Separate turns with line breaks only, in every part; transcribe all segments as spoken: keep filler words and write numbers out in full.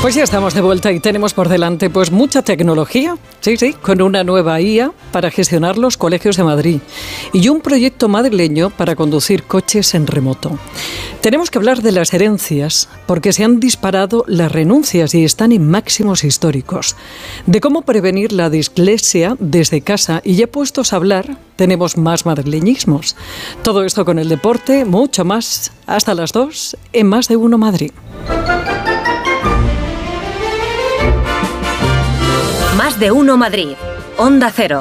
Pues ya estamos de vuelta y tenemos por delante pues mucha tecnología, sí, sí, con una nueva I A para gestionar los colegios de Madrid y un proyecto madrileño para conducir coches en remoto. Tenemos que hablar de las herencias porque se han disparado las renuncias y están en máximos históricos. De cómo prevenir la dislexia desde casa y ya puestos a hablar, tenemos más madrileñismos. Todo esto con el deporte, mucho más, hasta las dos en Más de Uno Madrid.
Más de Uno Madrid, Onda Cero.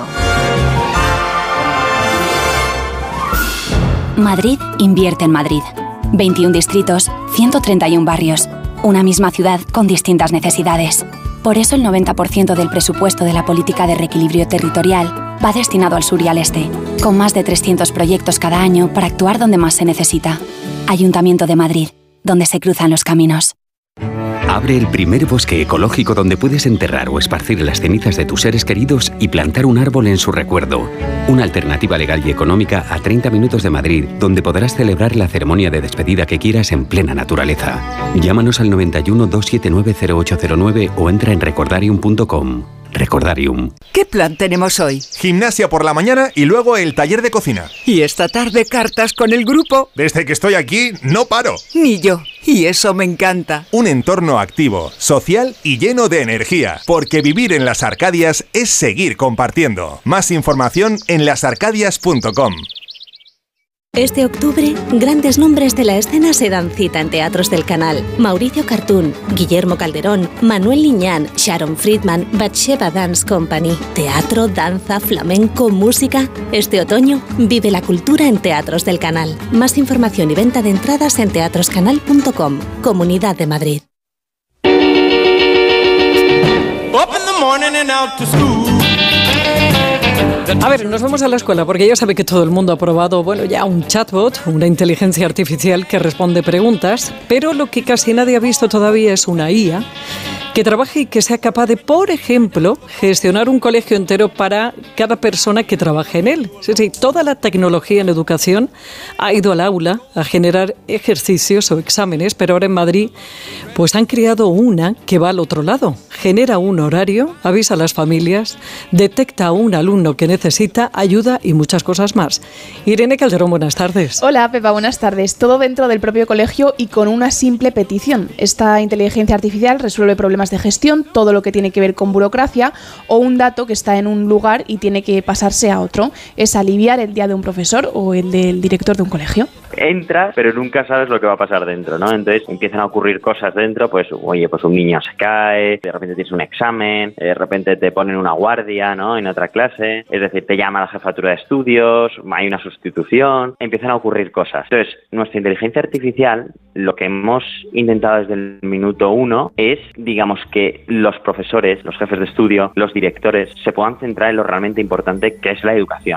Madrid invierte en Madrid. veintiún distritos, ciento treinta y uno barrios. Una misma ciudad con distintas necesidades. Por eso el noventa por ciento del presupuesto de la política de reequilibrio territorial va destinado al sur y al este, con más de trescientos proyectos cada año para actuar donde más se necesita. Ayuntamiento de Madrid, donde se cruzan los caminos.
Abre el primer bosque ecológico donde puedes enterrar o esparcir las cenizas de tus seres queridos y plantar un árbol en su recuerdo. Una alternativa legal y económica a treinta minutos de Madrid, donde podrás celebrar la ceremonia de despedida que quieras en plena naturaleza. Llámanos al noventa y uno, doscientos setenta y nueve, cero ocho cero nueve o entra en recordarium punto com. Recordarium.
¿Qué plan tenemos hoy?
Gimnasia por la mañana y luego el taller de cocina.
Y esta tarde cartas con el grupo.
Desde que estoy aquí, no paro.
Ni yo. Y eso me encanta.
Un entorno activo, social y lleno de energía. Porque vivir en las Arcadias es seguir compartiendo. Más información en las arcadias punto com.
Este octubre, grandes nombres de la escena se dan cita en teatros del canal. Mauricio Cartún, Guillermo Calderón, Manuel Liñán, Sharon Friedman, Batsheva Dance Company. Teatro, danza, flamenco, música. Este otoño, vive la cultura en teatros del canal. Más información y venta de entradas en teatroscanal punto com. Comunidad de Madrid.
A ver, nos vamos a la escuela porque ya sabe que todo el mundo ha probado, bueno, ya un chatbot, una inteligencia artificial que responde preguntas, pero lo que casi nadie ha visto todavía es una I A que trabaje y que sea capaz de, por ejemplo, gestionar un colegio entero para cada persona que trabaje en él. Sí, sí, toda la tecnología en educación ha ido al aula a generar ejercicios o exámenes, pero ahora en Madrid pues han creado una que va al otro lado. Genera un horario, avisa a las familias, detecta a un alumno que necesita ayuda y muchas cosas más. Irene Calderón, buenas tardes.
Hola, Pepa, buenas tardes. Todo dentro del propio colegio y con una simple petición. Esta inteligencia artificial resuelve problemas de gestión, todo lo que tiene que ver con burocracia o un dato que está en un lugar y tiene que pasarse a otro. Es aliviar el día de un profesor o el del director de un colegio.
Entras, pero nunca sabes lo que va a pasar dentro, ¿no? Entonces empiezan a ocurrir cosas dentro, pues, oye, pues un niño se cae, de repente tienes un examen, de repente te ponen una guardia, ¿no? En otra clase, es decir, te llama la jefatura de estudios, hay una sustitución, empiezan a ocurrir cosas. Entonces, nuestra inteligencia artificial, lo que hemos intentado desde el minuto uno es, digamos, que los profesores, los jefes de estudio, los directores, se puedan centrar en lo realmente importante que es la educación.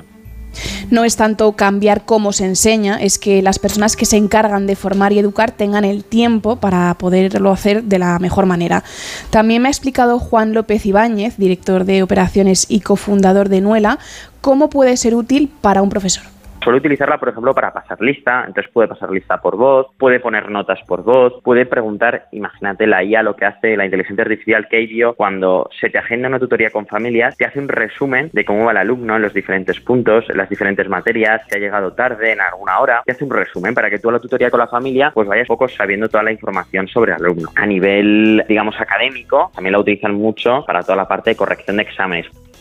No es tanto cambiar cómo se enseña, es que las personas que se encargan de formar y educar tengan el tiempo para poderlo hacer de la mejor manera. También me ha explicado Juan López Ibáñez, director de operaciones y cofundador de Nuela, cómo puede ser útil para un profesor.
Suele utilizarla, por ejemplo, para pasar lista, entonces puede pasar lista por voz, puede poner notas por voz, puede preguntar, imagínate la I A, lo que hace la inteligencia artificial Keivio, cuando se te agenda una tutoría con familias, te hace un resumen de cómo va el alumno en los diferentes puntos, en las diferentes materias, que ha llegado tarde, en alguna hora, te hace un resumen para que tú a la tutoría con la familia pues vayas poco sabiendo toda la información sobre el alumno. A nivel, digamos, académico, también la utilizan mucho para toda la parte de corrección de exámenes.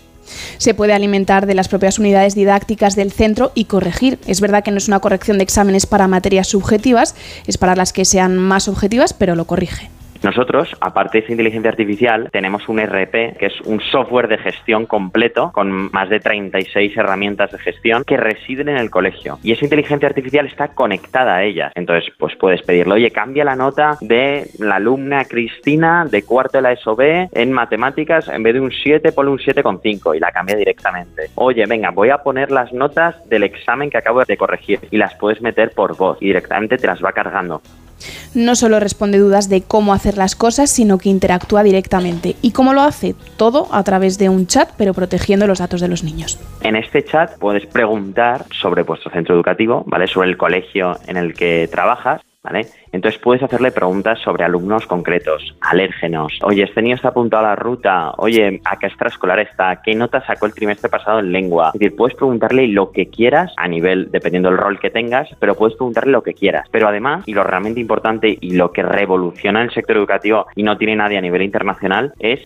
Se puede alimentar de las propias unidades didácticas del centro y corregir. Es verdad que no es una corrección de exámenes para materias subjetivas, es para las que sean más objetivas, pero lo corrige.
Nosotros, aparte de esa inteligencia artificial, tenemos un R P, que es un software de gestión completo, con más de treinta y seis herramientas de gestión que residen en el colegio. Y esa inteligencia artificial está conectada a ellas. Entonces, pues puedes pedirle, oye, cambia la nota de la alumna Cristina de cuarto de la ESO B en matemáticas, en vez de un siete, ponle un siete coma cinco y la cambia directamente. Oye, venga, voy a poner las notas del examen que acabo de corregir y las puedes meter por voz y directamente te las va cargando.
No solo responde dudas de cómo hacer las cosas, sino que interactúa directamente. ¿Y cómo lo hace? Todo a través de un chat, pero protegiendo los datos de los niños.
En este chat puedes preguntar sobre vuestro centro educativo, ¿vale? Sobre el colegio en el que trabajas. ¿vale? Entonces puedes hacerle preguntas sobre alumnos concretos, alérgenos. Oye, este niño está apuntado a la ruta. Oye, ¿a qué extraescolar está? ¿Qué nota sacó el trimestre pasado en lengua? Es decir, puedes preguntarle lo que quieras a nivel, dependiendo del rol que tengas, pero puedes preguntarle lo que quieras. Pero además, y lo realmente importante y lo que revoluciona el sector educativo y no tiene nadie a nivel internacional, es